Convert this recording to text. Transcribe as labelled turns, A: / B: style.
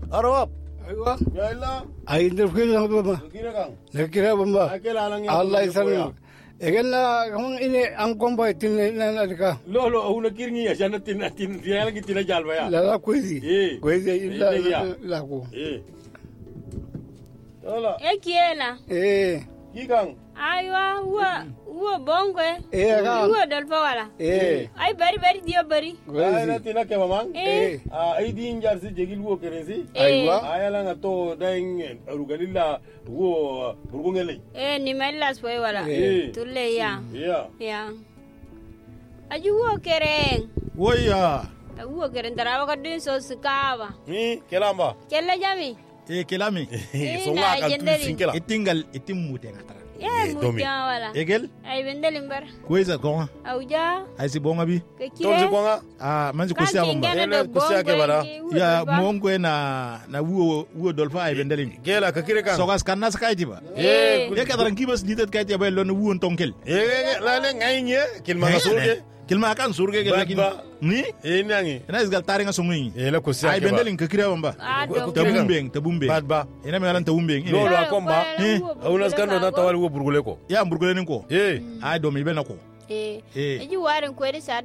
A: Arab.
B: Aywa.
A: Ya illa.
B: Ay ndefkira baba.
A: Kira kang.
B: Nakira baba.
A: Akela lang
B: Allah isan. Egena kung ini ang komba tin na ka.
A: Lo una kirngi ya jana tin dia lagi tin jalba ya.
B: La kuisi. Kuisi la ko.
A: Hola.
C: Ekiela.
A: Kikang.
C: Aywa huwa bongwe.
B: Ka.
C: Huwa dolfa wala. Ay bari dio bari.
A: Ay na tina ke mamang. Ay di injar si jegil wo kerensi.
B: Aywa.
A: Ay la ngato daing rugalilla wo burgungele.
C: Ni melas fue wala. Tulle ya. Ya. Aju huwa kereng.
D: Woya.
C: Huwa kereng tarawa kadin so sikawa.
A: Ni kelamba.
C: Kella jami.
D: Kelami.
A: So nga kan tu sinkela.
D: Itingal itimute ngatara.
C: Mutia wala.
D: Egel?
C: Ay bendelimbar.
D: Kweza konga.
C: Auja.
D: Ay si bonga bi.
A: Tonzi konga.
D: Manzi kusia bomba.
A: Kusia ke bara.
D: Ya mongwe na wuo dolfa ay bendelim.
A: Gela ka kire kan.
D: Sogas kanna sakaiti ba. Ya kadran kibas litet kaiti ba lon wuon tonkel.
A: La le ngainye kilma surge.
D: Kilma kan surge gel lakin. Ni?
A: Nangi.
D: Ina isgal taringa songui.
A: La kusia
D: ay bendelim ka kire bomba. Tabumbeng.
A: Badba.
D: Ina me galan tabumbeng.
A: Lo akomba. Unas kan na tawal wo burgule ko.
D: Ya burgule ko. Ay do mi benako.
C: Eji warin kweri sa